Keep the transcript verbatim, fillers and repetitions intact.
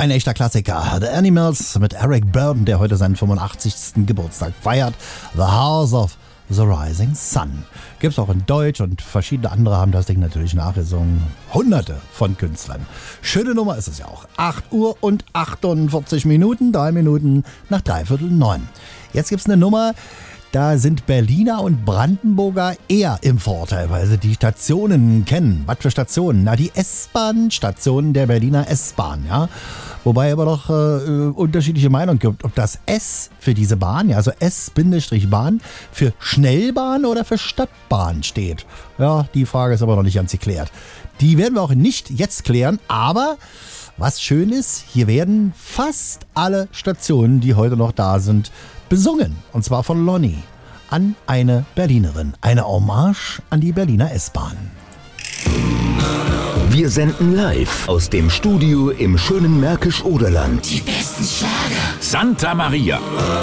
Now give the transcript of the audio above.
ein echter Klassiker. The Animals mit Eric Burdon, der heute seinen fünfundachtzigsten Geburtstag feiert. The House of the Rising Sun. Gibt's auch in Deutsch und verschiedene andere haben das Ding natürlich nachgesungen. Hunderte von Künstlern. Schöne Nummer ist es ja auch. acht Uhr und achtundvierzig Minuten, drei Minuten nach dreiviertel neun. Jetzt gibt's eine Nummer, da sind Berliner und Brandenburger eher im Vorteil, weil sie die Stationen kennen. Was für Stationen? Na, die S-Bahn-Stationen der Berliner S-Bahn, ja. Wobei aber doch äh, unterschiedliche Meinungen gibt, ob das S für diese Bahn, ja, also S-Bahn, für Schnellbahn oder für Stadtbahn steht. Ja, die Frage ist aber noch nicht ganz geklärt. Die werden wir auch nicht jetzt klären, aber was schön ist, hier werden fast alle Stationen, die heute noch da sind, besungen. Und zwar von Lonnie an eine Berlinerin. Eine Hommage an die Berliner S-Bahn. Wir senden live aus dem Studio im schönen Märkisch-Oderland. Die besten Schlager. Santa Maria.